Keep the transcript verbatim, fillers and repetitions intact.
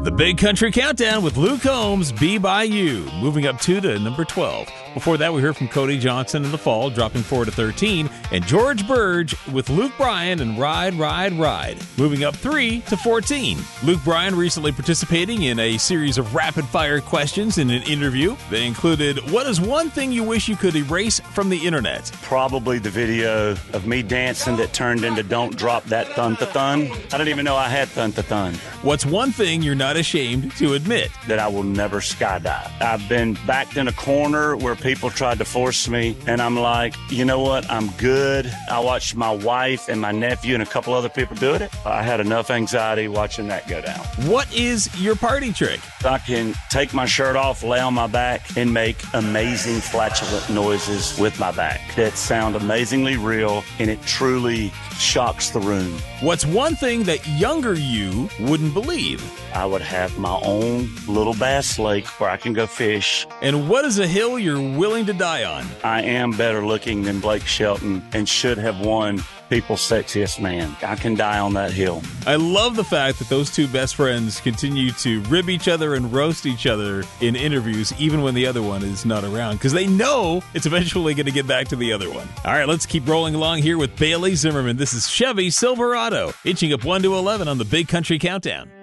The Big Country Countdown with Luke Combs, Be By You, moving up two to number twelve. Before that, we heard from Cody Johnson in The Fall, dropping four to thirteen, and George Burge with Luke Bryan and Ride, Ride, Ride, moving up three to fourteen. Luke Bryan recently participating in a series of rapid-fire questions in an interview. They included, what is one thing you wish you could erase from the internet? Probably the video of me dancing that turned into Don't Drop That Thun-ta-thun. I didn't even know I had thun-ta-thun. What's one thing you're not ashamed to admit? That I will never skydive. I've been backed in a corner where people tried to force me, and I'm like, you know what? I'm good. I watched my wife and my nephew and a couple other people do it. I had enough anxiety watching that go down. What is your party trick? I can take my shirt off, lay on my back, and make amazing flatulent noises with my back that sound amazingly real, and it truly shocks the room. What's one thing that younger you wouldn't believe? I would have my own little bass lake where I can go fish. And what is a hill you're willing to die on? I am better looking than Blake Shelton and should have won People's Sexiest Man. I can die on that hill. I love the fact that those two best friends continue to rib each other and roast each other in interviews, even when the other one is not around, because they know it's eventually going to get back to the other one. All right, let's keep rolling along here with Bailey Zimmerman. This is Chevy Silverado, inching up one to eleven on the Big Country Countdown.